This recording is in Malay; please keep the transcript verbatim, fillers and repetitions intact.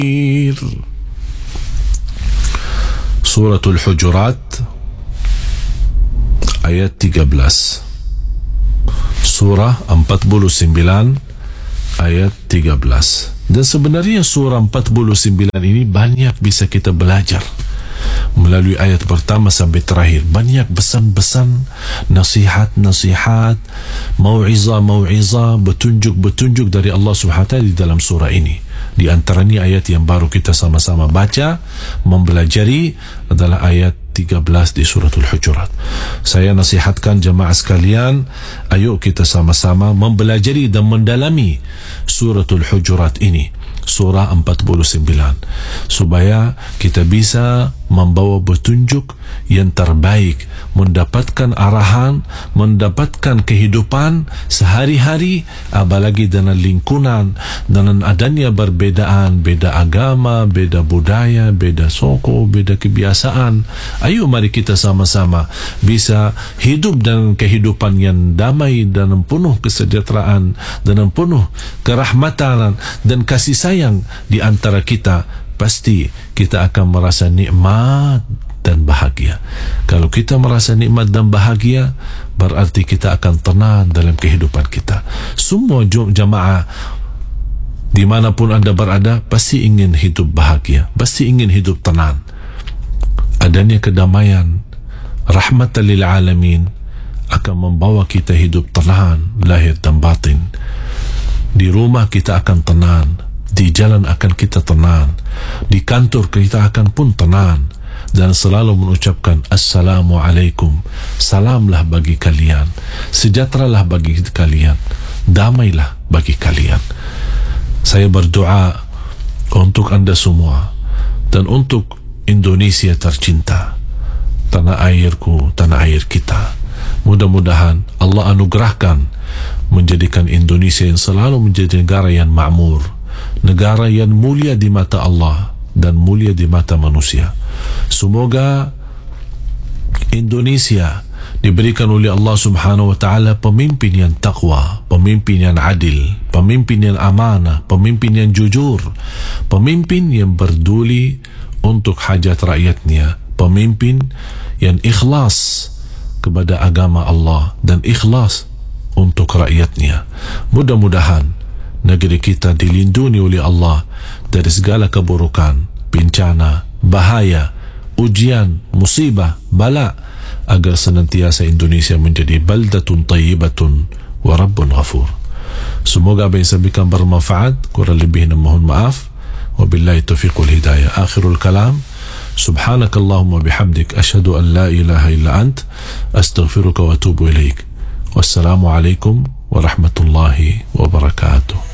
Suratul Hujurat ayat tiga belas. Surah empat puluh sembilan ayat tiga belas. Dan sebenarnya surah empat puluh sembilan ini banyak bisa kita belajar melalui ayat pertama sampai terakhir. Banyak pesan-pesan, nasihat-nasihat, mau'izah-mau'izah, betunjuk-betunjuk dari Allah subhanahu wa taala di dalam surah ini. Di antaranya ayat yang baru kita sama-sama baca, mempelajari adalah ayat tiga belas di suratul Hujurat. Saya nasihatkan jemaah sekalian, ayo kita sama-sama mempelajari dan mendalami suratul Hujurat ini, surah empat puluh sembilan, supaya kita bisa membawa petunjuk yang terbaik, mendapatkan arahan, mendapatkan kehidupan sehari-hari, apalagi dengan lingkungan, dengan adanya perbedaan, beda agama, beda budaya, beda suku, beda kebiasaan. Ayo mari kita sama-sama bisa hidup dengan kehidupan yang damai dan penuh kesejahteraan, dan penuh kerahmatan dan kasih sayang di antara kita. Pasti kita akan merasa nikmat dan bahagia. Kalau kita merasa nikmat dan bahagia, berarti kita akan tenang dalam kehidupan kita. Semua jamaah dimanapun anda berada pasti ingin hidup bahagia, pasti ingin hidup tenang. Adanya kedamaian, rahmatan lil alamin, akan membawa kita hidup tenang lahir dan batin. Di rumah kita akan tenang, di jalan akan kita tenang, di kantor kita akan pun tenang, dan selalu mengucapkan Assalamualaikum, salamlah bagi kalian, sejahteralah bagi kalian, damailah bagi kalian. Saya berdoa untuk anda semua dan untuk Indonesia tercinta, tanah airku, tanah air kita. Mudah-mudahan Allah anugerahkan menjadikan Indonesia yang selalu menjadi negara yang makmur, negara yang mulia di mata Allah dan mulia di mata manusia. Semoga Indonesia diberikan oleh Allah subhanahu wa ta'ala pemimpin yang taqwa, pemimpin yang adil, pemimpin yang amanah, pemimpin yang jujur, pemimpin yang peduli untuk hajat rakyatnya, pemimpin yang ikhlas kepada agama Allah dan ikhlas untuk rakyatnya. Mudah-mudahan negeri kita dilindungi oleh Allah dari segala keburukan, bencana, bahaya, ujian, musibah, bala, agar senantiasa Indonesia menjadi baldatun tayyibatun wa rabbun ghafur. Semoga apa yang saya sampaikan bermanfaat, kurang lebihnya mohon maaf. Wabillahi taufiq wal hidayah. Akhirul kalam, subhanakallahumma bihamdik, asyhadu an la ilaha illa ant, astaghfiruka wa atubu ilaik. Wassalamu alaikum warahmatullahi wabarakatuh.